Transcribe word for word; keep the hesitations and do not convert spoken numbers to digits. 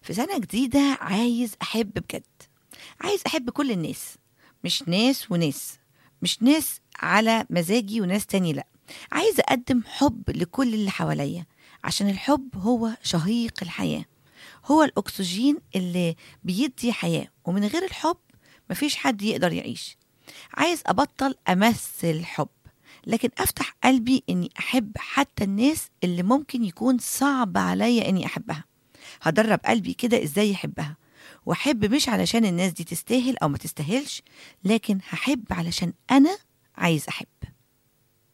في سنة جديدة عايز أحب بجد، عايز أحب كل الناس، مش ناس وناس، مش ناس على مزاجي وناس تاني لأ. عايز أقدم حب لكل اللي حواليا، عشان الحب هو شهيق الحياة، هو الأكسجين اللي بيدي حياة، ومن غير الحب مفيش حد يقدر يعيش. عايز أبطل أمثل حب، لكن أفتح قلبي إني أحب حتى الناس اللي ممكن يكون صعب عليا إني أحبها. هدرب قلبي كده إزاي يحبها، وأحب مش علشان الناس دي تستاهل أو ما تستاهلش، لكن هحب علشان أنا عايز أحب.